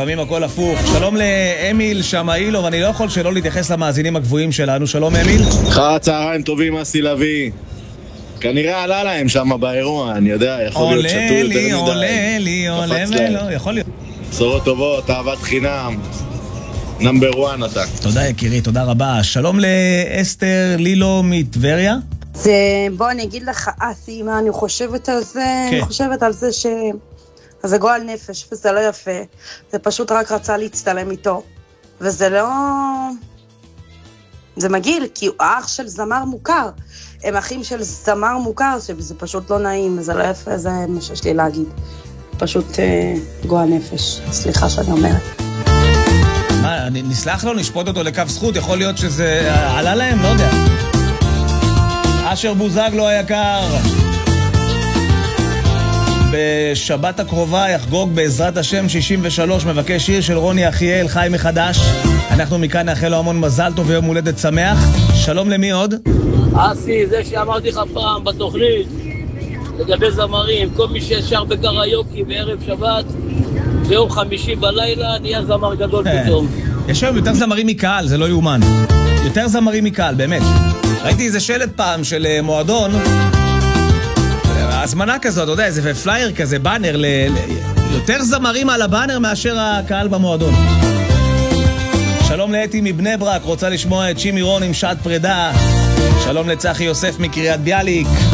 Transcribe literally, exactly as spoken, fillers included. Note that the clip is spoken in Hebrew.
לפעמים הכל הפוך. שלום לאמיל שמאילו, ואני לא יכול שלא להתייחס למאזינים הגבוהים שלנו. שלום אמיל. אחר צהריים טובים, אסי לוי. כנראה עלה להם שם באירוע, אני יודע, יכול להיות שתו יותר מדי. עולה לי, עולה לי, עולה ולא, יכול להיות. בשורות טובות, אהבת חינם. נאמבר וואן אתה. תודה יקירי, תודה רבה. שלום לאסתר לילו מטבריה. זה, בוא אני אגיד לך, אסי, מה אני חושבת על זה? כן. אני חושבת על זה ש... זה גועל נפש, וזה לא יפה. זה פשוט רק רצה להצטלם איתו. וזה לא... זה מגעיל, כי הוא אח של זמר מוכר. הם אחים של זמר מוכר, שזה פשוט לא נעים, וזה לא יפה, זה מה שיש לי להגיד. פשוט אה, גועל נפש. סליחה שאני אומרת. מה, נסלח לו, נשפוט אותו לקו זכות, יכול להיות שזה עלה להם? לא יודע. אשר בוזגלו היקר, בשבת הקרובה יחגוג בעזרת השם שישים ושלוש, מבקש שיר של רוני אחיאל, חי מחדש. אנחנו מכאן נאחל לו המון מזל טוב ויום הולדת שמח. שלום למי עוד? אסי, זה שאמרתי לך פעם בתוכנית לגבי זמרים, כל מי ששר בקריוקי בערב שבת ביום חמישי בלילה נהיה זמר גדול פתאום. יש היום יותר זמרים מקהל, זה לא יאומן. יותר זמרים מקהל, באמת. ראיתי איזה שלט פעם של מועדון, הזמנה כזאת, אתה יודע, איזה פלייר כזה, באנר, ל... יותר זמרים על הבאנר מאשר הקהל במועדון. שלום לאתי מבני ברק, רוצה לשמוע את שימי רון עם שעת פרידה. שלום לצחי יוסף מקריית ביאליק.